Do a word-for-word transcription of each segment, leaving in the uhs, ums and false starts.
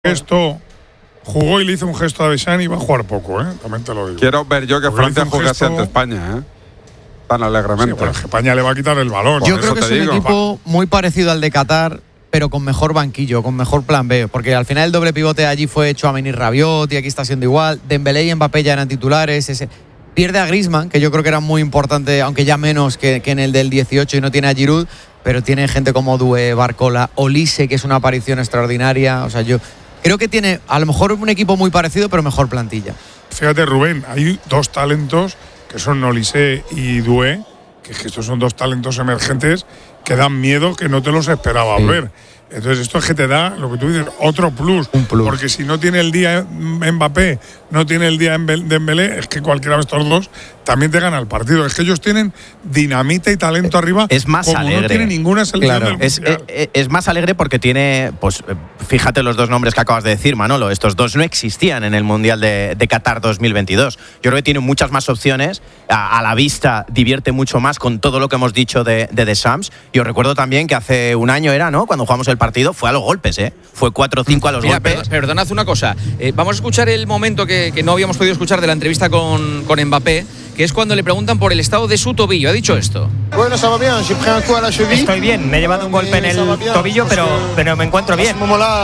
Esto jugó y le hizo un gesto a Deschamps y va a jugar poco, ¿eh? También te lo digo. Quiero ver yo que Porque Francia jugase gesto... ante España, ¿eh? Tan alegremente. Sí, bueno, que España le va a quitar el balón. Yo creo que es un digo. equipo muy parecido al de Qatar, pero con mejor banquillo, con mejor plan B, porque al final el doble pivote allí fue Tchouaméni y Rabiot y aquí está siendo igual. Dembélé y Mbappé ya eran titulares. Ese... Pierde a Griezmann, que yo creo que era muy importante, aunque ya menos que, que en el del dieciocho, y no tiene a Giroud, pero tiene gente como Doué, Barcola, Olise, que es una aparición extraordinaria. O sea, yo creo que tiene a lo mejor un equipo muy parecido, pero mejor plantilla. Fíjate, Rubén, hay dos talentos que son Olise y Doué, que estos son dos talentos emergentes que dan miedo, que no te los esperaba sí. ver. Entonces esto es que te da, lo que tú dices, otro plus, un plus. Porque si no tiene el día Mbappé, no tiene el día Dembélé, es que cualquiera de estos dos también te gana el partido. Es que ellos tienen dinamita y talento arriba. Es más como alegre. No tiene ninguna selección claro. del es, es, es más alegre porque tiene, pues fíjate los dos nombres que acabas de decir, Manolo. Estos dos no existían en el Mundial de, de Qatar dos mil veintidós. Yo creo que tiene muchas más opciones. A, a la vista divierte mucho más con todo lo que hemos dicho de, de Deschamps. Yo recuerdo también que hace un año era, ¿no? Cuando jugamos el partido fue a los golpes, ¿eh? Fue cuatro cinco a los Mira, golpes. Perdón, perdonad una cosa. Eh, vamos a escuchar el momento que, que no habíamos podido escuchar de la entrevista con, con Mbappé, que es cuando le preguntan por el estado de su tobillo. Ha dicho esto. Bueno, ça va bien. J'ai pris un coup à la cheville. Estoy bien, me he llevado un golpe en el tobillo, pero, pero me encuentro bien.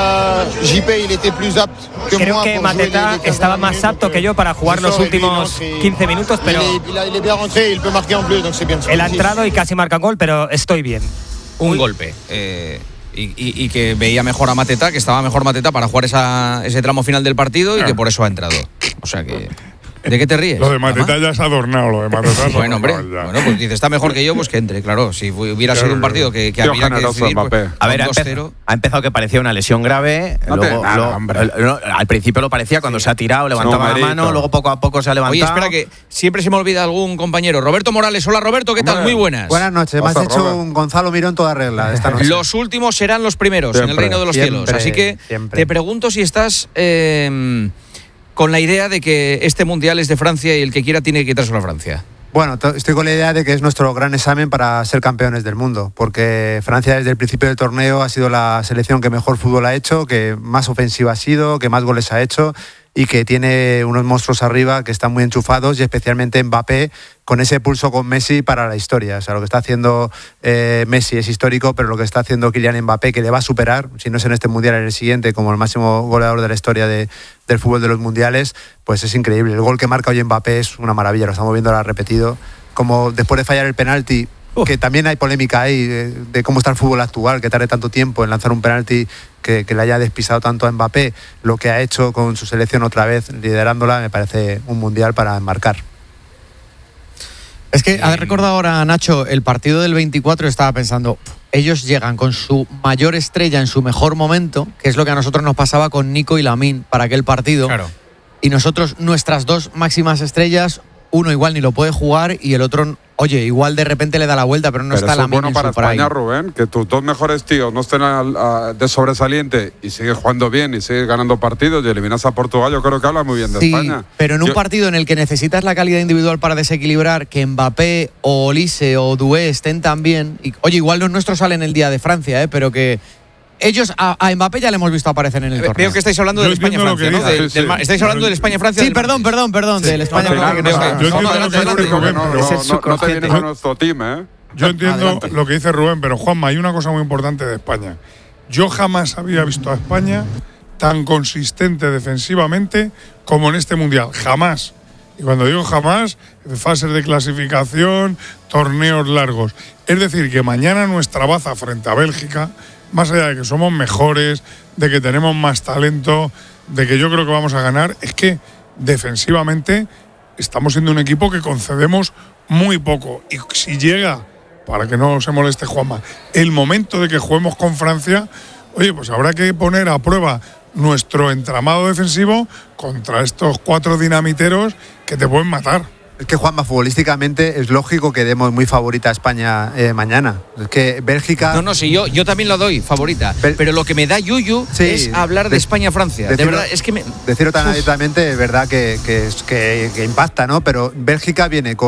Creo que Mateta estaba más apto que yo para jugar los últimos quince minutos, pero él ha entrado y casi marca gol, pero estoy bien. Un Uy. golpe. Eh... Y, y, y que veía mejor a Mateta, que estaba mejor Mateta para jugar esa, ese tramo final del partido y que por eso ha entrado. O sea que... ¿De qué te ríes? Lo de Mateta ¿Mamá? Ya se ha adornado, lo de Mateta. Bueno, hombre, bueno, pues dice, está mejor que yo, pues que entre, claro. Si hubiera sido un partido que, que había que decidir, pues, a ver, ha empezado, ha empezado que parecía una lesión grave. No luego, nada, lo, lo, al principio lo parecía cuando sí. se ha tirado, levantaba no, la mano, luego poco a poco se ha levantado. Oye, espera que siempre se me olvida algún compañero. Roberto Morales. Hola, Roberto, ¿qué tal? Muy buenas. Buenas noches. Me has hecho Robert. un Gonzalo Mirón toda regla esta noche. Los últimos serán los primeros siempre, en el reino de los siempre, cielos. Así que siempre. Te pregunto si estás... Eh, con la idea de que este Mundial es de Francia y el que quiera tiene que quitarse a Francia. Bueno, estoy con la idea de que es nuestro gran examen para ser campeones del mundo, porque Francia desde el principio del torneo ha sido la selección que mejor fútbol ha hecho, que más ofensiva ha sido, que más goles ha hecho y que tiene unos monstruos arriba que están muy enchufados, y especialmente Mbappé con ese pulso con Messi para la historia. O sea, lo que está haciendo eh, Messi es histórico, pero lo que está haciendo Kylian Mbappé, que le va a superar, si no es en este Mundial, en el siguiente, como el máximo goleador de la historia de, del fútbol de los mundiales, pues es increíble. El gol que marca hoy Mbappé es una maravilla, lo estamos viendo ahora repetido. Como después de fallar el penalti, que también hay polémica ahí de, de cómo está el fútbol actual, que tarde tanto tiempo en lanzar un penalti que, que le haya despisado tanto a Mbappé. Lo que ha hecho con su selección otra vez, liderándola, me parece un mundial para enmarcar. Es que, has recordado ahora, Nacho, el partido del veinticuatro, estaba pensando, ellos llegan con su mayor estrella en su mejor momento, que es lo que a nosotros nos pasaba con Nico y Lamine para aquel partido. Claro. Y nosotros, nuestras dos máximas estrellas, uno igual ni lo puede jugar y el otro, oye, igual de repente le da la vuelta, pero no pero está la bueno para España, Rubén, que tus dos mejores tíos no estén a, a, de sobresaliente y sigues jugando bien y sigues ganando partidos y eliminas a Portugal. Yo creo que habla muy bien de sí, España. Pero en un Yo... partido en el que necesitas la calidad individual para desequilibrar, que Mbappé o Olise o Doué estén tan bien, y, oye, igual los nuestros salen el día de Francia, ¿eh? Pero que ellos, a, a Mbappé ya le hemos visto aparecer en el torneo. Veo que estáis hablando del España-Francia, ¿no? Del, sí, sí. del, estáis hablando del España-Francia. Sí, perdón, perdón, perdón, sí, del España-Francia. No, no, yo entiendo lo que dice Rubén, no, pero no, no te vienes a nuestro team, ¿eh? Yo entiendo lo que dice Rubén, pero Juanma, hay una cosa muy importante de España. Yo jamás había visto a España tan consistente defensivamente como en este Mundial. Jamás. Y cuando digo jamás, fases de clasificación, torneos largos. Es decir, que mañana nuestra baza frente a Bélgica, más allá de que somos mejores, de que tenemos más talento, de que yo creo que vamos a ganar, es que defensivamente estamos siendo un equipo que concedemos muy poco. Y si llega, para que no se moleste Juanma, el momento de que juguemos con Francia, oye, pues habrá que poner a prueba nuestro entramado defensivo contra estos cuatro dinamiteros que te pueden matar. Es que, Juanma, futbolísticamente es lógico que demos muy favorita a España eh, mañana. Es que Bélgica... No, no, sí, yo, yo también lo doy favorita. Pero, pero lo que me da yuyu sí, es hablar de, de España-Francia. De verdad, es que me... Decirlo tan abiertamente es verdad que, que, que, que impacta, ¿no? Pero Bélgica viene con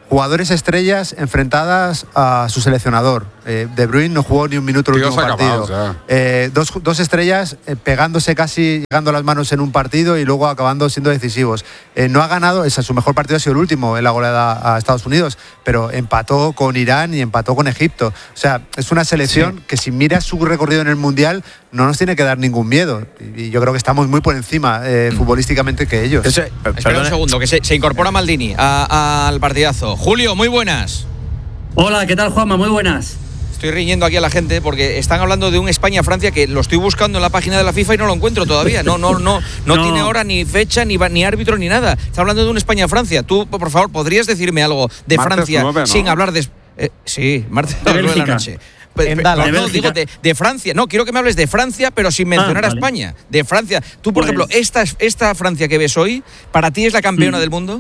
jugadores estrellas enfrentadas a su seleccionador. Eh, De Bruyne no jugó ni un minuto el último partido. Acabados, eh, dos, dos estrellas eh, pegándose casi, llegando las manos en un partido y luego acabando siendo decisivos. Eh, no ha ganado, esa, su mejor partido ha sido el último en la goleada a Estados Unidos, pero empató con Irán y empató con Egipto. O sea, es una selección sí. que si miras su recorrido en el Mundial no nos tiene que dar ningún miedo. Y yo creo que estamos muy por encima eh, mm. futbolísticamente que ellos. Ese, Espera un segundo, que se, se incorpora Maldini a, al partidazo. Julio, muy buenas. Hola, ¿qué tal, Juanma? Muy buenas. Estoy riñendo aquí a la gente porque están hablando de un España-Francia que lo estoy buscando en la página de la FIFA y no lo encuentro todavía. No, no, no, no, no. tiene hora, ni fecha, ni, ni árbitro, ni nada. Está hablando de un España-Francia. Tú, por favor, ¿podrías decirme algo de martes Francia nueve, ¿no? sin hablar de... Eh, sí, martes de nueve de la noche. En Dallas, no, digo de, de Francia. No, quiero que me hables de Francia, pero sin mencionar ah, vale. a España. De Francia. Tú, por pues, ejemplo, esta, esta Francia que ves hoy, ¿para ti es la campeona mm. del mundo?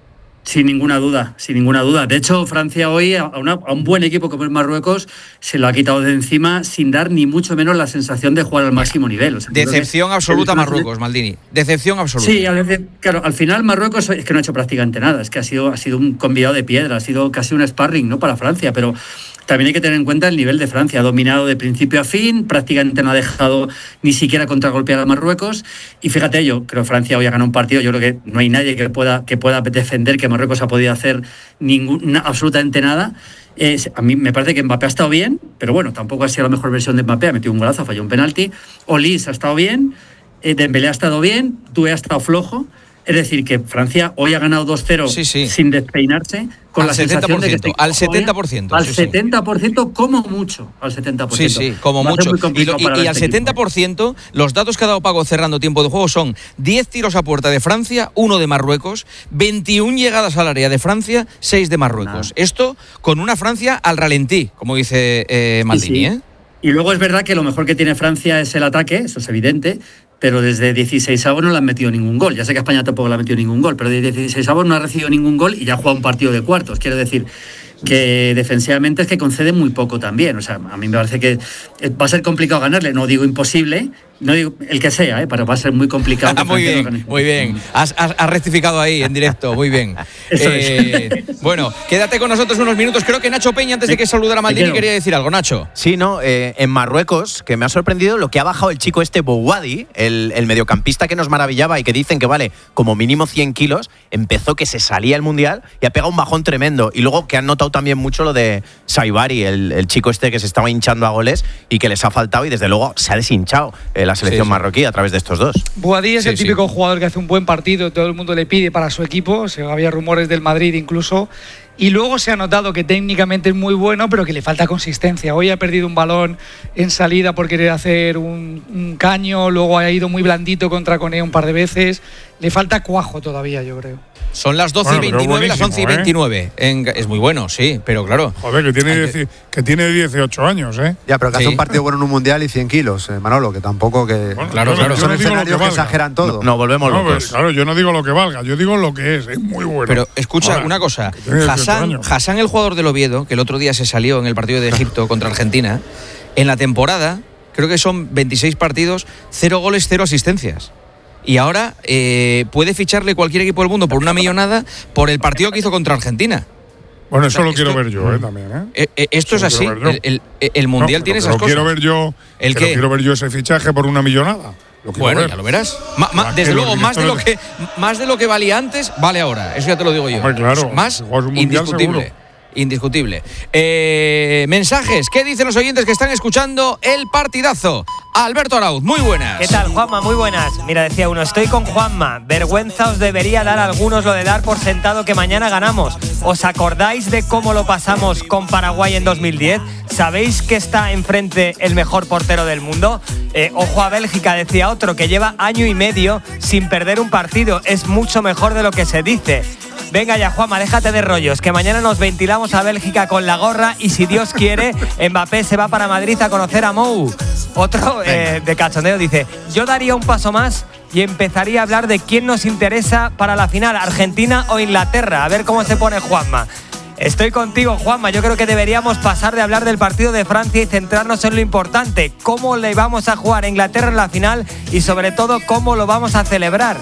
Sin ninguna duda, sin ninguna duda. De hecho, Francia hoy a, una, a un buen equipo como es Marruecos se lo ha quitado de encima sin dar ni mucho menos la sensación de jugar al máximo nivel. O sea, Decepción absoluta Marruecos, Maldini. Decepción absoluta. Sí, a veces, claro, al final Marruecos es que no ha hecho prácticamente nada. Es que ha sido, ha sido un convidado de piedra, ha sido casi un sparring, ¿no? Para Francia, pero también hay que tener en cuenta el nivel de Francia. Ha dominado de principio a fin, prácticamente no ha dejado ni siquiera contragolpear a Marruecos. Y fíjate, yo creo que Francia hoy ha ganado un partido. Yo creo que no hay nadie que pueda, que pueda defender que Marruecos ha podido hacer ningún, absolutamente nada. Eh, a mí me parece que Mbappé ha estado bien, pero bueno, tampoco ha sido la mejor versión de Mbappé. Ha metido un golazo, falló un penalti. Olise ha estado bien, eh, Dembélé ha estado bien, Touré ha estado flojo. Es decir, que Francia hoy ha ganado dos cero sí, sí. sin despeinarse, con al la setenta por ciento, sensación de que... Al setenta por ciento. Al sí, setenta por ciento como mucho, al setenta por ciento. Sí, sí, como Va mucho. Y, lo, y, y al este setenta por ciento, equipo. Los datos que ha dado Paco cerrando tiempo de juego son diez tiros a puerta de Francia, uno de Marruecos, veintiuna llegadas al área de Francia, seis de Marruecos. Nah. Esto con una Francia al ralentí, como dice eh, Maldini, sí, sí. ¿eh? Y luego es verdad que lo mejor que tiene Francia es el ataque, eso es evidente, pero desde dieciseisavos no le han metido ningún gol. Ya sé que España tampoco le ha metido ningún gol, pero desde dieciseisavos no ha recibido ningún gol y ya ha jugado un partido de cuartos. Quiero decir que defensivamente es que concede muy poco también. O sea, a mí me parece que va a ser complicado ganarle. No digo imposible, no digo el que sea, ¿eh? Pero va a ser muy complicado. Ah, muy bien, muy bien. Has, has, has rectificado ahí en directo, muy bien. Eso eh, es. Bueno, quédate con nosotros unos minutos. Creo que Nacho Peña, antes de que saludara a Maldini, quería decir algo. Nacho. Sí, no, eh, en Marruecos, que me ha sorprendido lo que ha bajado el chico este Bouhaddi, el, el mediocampista que nos maravillaba y que dicen que vale como mínimo cien kilos, empezó que se salía el Mundial y ha pegado un bajón tremendo. Y luego que han notado también mucho lo de Saibari, el, el chico este que se estaba hinchando a goles y que les ha faltado y desde luego se ha deshinchado eh, la selección sí, sí. marroquí a través de estos dos. Bouhaddi es sí, el típico sí. jugador que hace un buen partido, todo el mundo le pide para su equipo, o sea, había rumores del Madrid incluso, y luego se ha notado que técnicamente es muy bueno, pero que le falta consistencia. Hoy ha perdido un balón en salida por querer hacer un, un caño, luego ha ido muy blandito contra Koné un par de veces, le falta cuajo todavía, yo creo. Son las doce bueno, y veintinueve, las once y veintinueve. ¿eh? En, es muy bueno, sí, pero claro. Joder, que tiene, que, que tiene dieciocho años, ¿eh? Ya, pero que sí. hace un partido bueno en un mundial y cien kilos, eh, Manolo, que tampoco que. Bueno, claro, claro. Son no escenarios que, que exageran todo. No, no volvemos no, locos. Pues, claro, yo no digo lo que valga, yo digo lo que es, es muy bueno. Pero escucha Ahora, una cosa: Hassan, Hassan, el jugador del Oviedo, que el otro día se salió en el partido de Egipto contra Argentina, en la temporada, creo que son veintiséis partidos, cero goles, cero asistencias. Y ahora eh, puede ficharle cualquier equipo del mundo por una millonada por el partido que hizo contra Argentina. Bueno, eso o sea, lo quiero esto, ver yo eh, también. ¿eh? Eh, eh, esto eso es así. El, el, el Mundial no, tiene esas cosas. Quiero ver yo, ¿El qué? Quiero ver yo ese fichaje por una millonada. Lo bueno, ver. ya lo verás. Ma, ma, desde luego, más de, lo que, más de lo que valía antes, vale ahora. Eso ya te lo digo yo. Hombre, claro, más un indiscutible. Seguro. Indiscutible. Eh, mensajes. ¿Qué dicen los oyentes que están escuchando el partidazo? Alberto Arauz, muy buenas. ¿Qué tal, Juanma? Muy buenas. Mira, decía uno, estoy con Juanma. Vergüenza os debería dar a algunos lo de dar por sentado que mañana ganamos. ¿Os acordáis de cómo lo pasamos con Paraguay en dos mil diez? ¿Sabéis que está enfrente el mejor portero del mundo? Eh, ojo a Bélgica, decía otro, que lleva año y medio sin perder un partido. Es mucho mejor de lo que se dice. Venga ya, Juanma, déjate de rollos, que mañana nos ventilamos a Bélgica con la gorra y si Dios quiere, Mbappé se va para Madrid a conocer a Mou. Otro eh, de cachondeo dice, yo daría un paso más y empezaría a hablar de quién nos interesa para la final, Argentina o Inglaterra. A ver cómo se pone Juanma. Estoy contigo, Juanma. Yo creo que deberíamos pasar de hablar del partido de Francia y centrarnos en lo importante. Cómo le vamos a jugar a Inglaterra en la final y sobre todo cómo lo vamos a celebrar.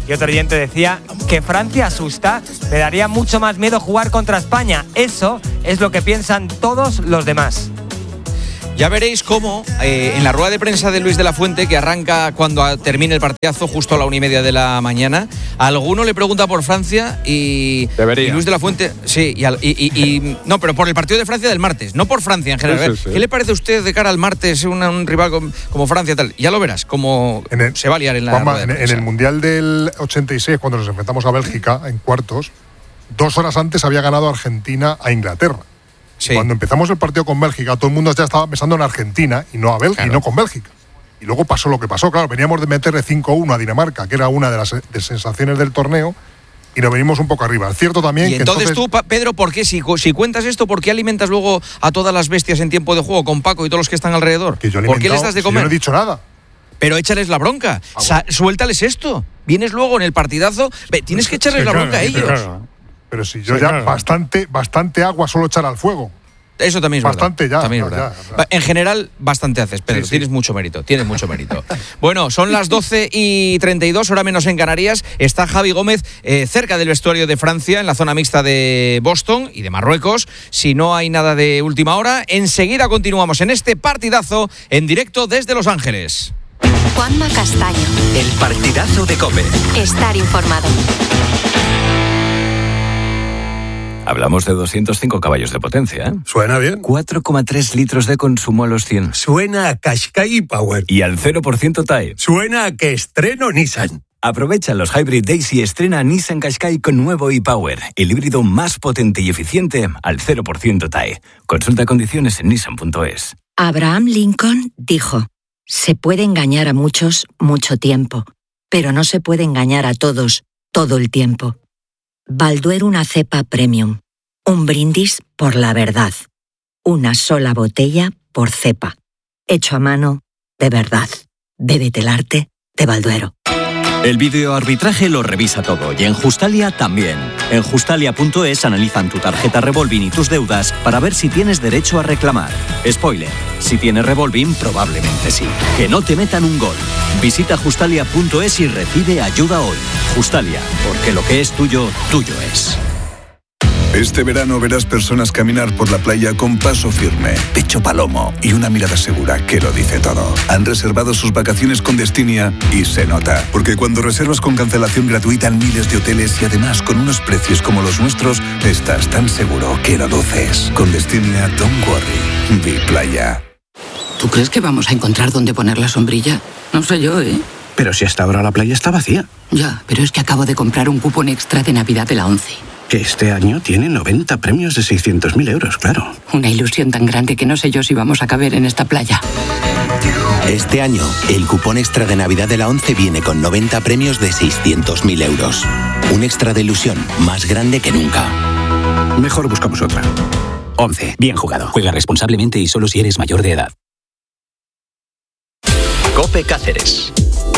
Y otro oyente decía que Francia asusta, le daría mucho más miedo jugar contra España. Eso es lo que piensan todos los demás. Ya veréis cómo eh, en la rueda de prensa de Luis de la Fuente, que arranca cuando termine el partidazo, justo a la una y media de la mañana, alguno le pregunta por Francia y, Debería. y Luis de la Fuente, sí, y, al, y, y, y no, pero por el partido de Francia del martes, no por Francia en general. Sí, sí, sí. ¿Qué le parece a usted de cara al martes una, un rival como, como Francia tal? Ya lo verás, como el, se va a liar en la Juanma, rueda de en, prensa. en el Mundial del ochenta y seis, cuando nos enfrentamos a Bélgica en cuartos, dos horas antes había ganado Argentina a Inglaterra. Sí. Cuando empezamos el partido con Bélgica, todo el mundo ya estaba pensando en Argentina y no a Bélgica, claro. y no con Bélgica. Y luego pasó lo que pasó, claro, veníamos de meterle cinco uno a Dinamarca, que era una de las de sensaciones del torneo, y nos venimos un poco arriba. Es cierto también y que entonces, entonces tú, Pedro, ¿por qué si, si cuentas esto, por qué alimentas luego a todas las bestias en tiempo de juego con Paco y todos los que están alrededor? Que yo ¿Por qué les das de comer? Si yo no he dicho nada. Pero échales la bronca, ah, bueno. Suéltales esto. Vienes luego en el partidazo, ve, tienes que echarles sí, la bronca claro, a ellos. Claro. Pero si yo sí, ya claro. bastante, bastante agua solo echar al fuego. Eso también es bastante verdad. ya, También no, es verdad. ya, ya. En general, bastante haces, Pedro. Sí, sí. Tienes mucho mérito, tienes mucho mérito. Bueno, son las doce y treinta y dos, hora menos en Canarias. Está Javi Gómez eh, cerca del vestuario de Francia, en la zona mixta de Boston y de Marruecos. Si no hay nada de última hora, enseguida continuamos en este partidazo en directo desde Los Ángeles. Juanma Castaño. El partidazo de COPE. Estar informado. Hablamos de doscientos cinco caballos de potencia, ¿eh? Suena bien. cuatro coma tres litros de consumo a los cien. Suena a Qashqai Power. Y al cero por ciento T A E. Suena a que estreno Nissan. Aprovecha los Hybrid Days y estrena Nissan Qashqai con nuevo e-Power, el híbrido más potente y eficiente al cero por ciento T A E. Consulta condiciones en nissan punto es. Abraham Lincoln dijo: se puede engañar a muchos mucho tiempo, pero no se puede engañar a todos todo el tiempo. Balduero una cepa premium. Un brindis por la verdad. Una sola botella por cepa. Hecho a mano de verdad. Bébete el arte de Balduero. El videoarbitraje lo revisa todo y en Justalia también. En Justalia punto es analizan tu tarjeta Revolving y tus deudas para ver si tienes derecho a reclamar. Spoiler, si tienes Revolving probablemente sí. Que no te metan un gol. Visita Justalia punto es y recibe ayuda hoy. Justalia, porque lo que es tuyo, tuyo es. Este verano verás personas caminar por la playa con paso firme, pecho palomo y una mirada segura que lo dice todo. Han reservado sus vacaciones con Destinia y se nota, porque cuando reservas con cancelación gratuita en miles de hoteles y además con unos precios como los nuestros, estás tan seguro que lo duces. Con Destinia, don't worry. Vi playa. ¿Tú crees que vamos a encontrar dónde poner la sombrilla? No sé yo, ¿eh? Pero si hasta ahora la playa está vacía. Ya, pero es que acabo de comprar un cupón extra de Navidad de la ONCE. Que este año tiene noventa premios de seiscientos mil euros, claro. Una ilusión tan grande que no sé yo si vamos a caber en esta playa. Este año, el cupón extra de Navidad de la ONCE viene con noventa premios de seiscientos mil euros. Un extra de ilusión más grande que nunca. Mejor buscamos otra. ONCE. Bien jugado. Juega responsablemente y solo si eres mayor de edad. COPE Cáceres.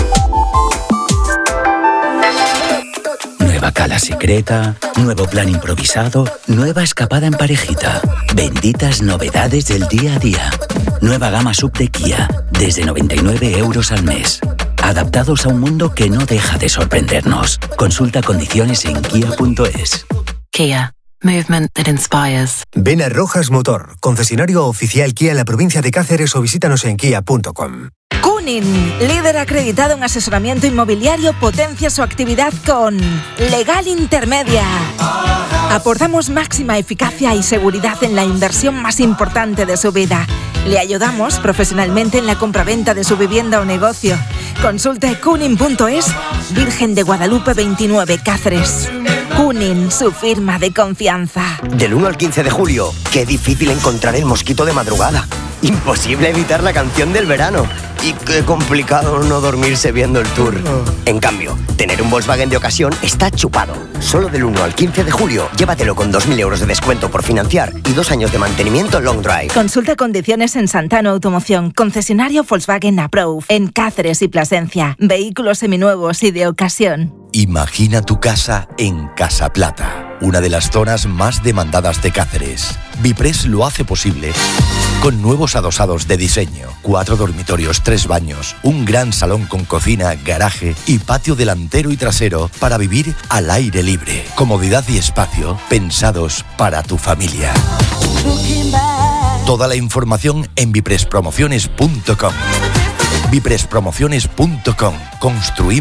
Nueva cala secreta, nuevo plan improvisado, nueva escapada en parejita. Benditas novedades del día a día. Nueva gama sub de Kia, desde noventa y nueve euros al mes. Adaptados a un mundo que no deja de sorprendernos. Consulta condiciones en kia punto es. Kia. Movement that inspires. Ven a Rojas Motor, concesionario oficial Kia en la provincia de Cáceres, o visítanos en kia punto com. Cunin, líder acreditado en asesoramiento inmobiliario, potencia su actividad con Legal Intermedia. Aportamos máxima eficacia y seguridad en la inversión más importante de su vida. Le ayudamos profesionalmente en la compraventa de su vivienda o negocio. Consulte cunin punto es, Virgen de Guadalupe veintinueve, Cáceres. Cunin, su firma de confianza. Del uno al quince de julio, qué difícil encontrar el mosquito de madrugada. Imposible evitar la canción del verano. Y qué complicado no dormirse viendo el tour. En cambio, tener un Volkswagen de ocasión está chupado. Solo del uno al quince de julio, llévatelo con dos mil euros de descuento por financiar y dos años de mantenimiento long drive. Consulta condiciones en Santano Automoción, concesionario Volkswagen Approved, en Cáceres y Plasencia. Vehículos seminuevos y de ocasión. Imagina tu casa en Casa Plata, una de las zonas más demandadas de Cáceres. Bipress lo hace posible con nuevos adosados de diseño, cuatro dormitorios, tres baños, un gran salón con cocina, garaje y patio delantero y trasero para vivir al aire libre. Comodidad y espacio pensados para tu familia. Toda la información en viprespromociones punto com. viprespromociones punto com. Construimos